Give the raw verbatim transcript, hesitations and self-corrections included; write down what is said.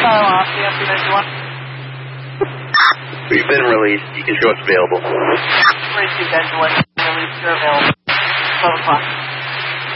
You've been released. You can show what's available. Released, you're available. twelve o'clock.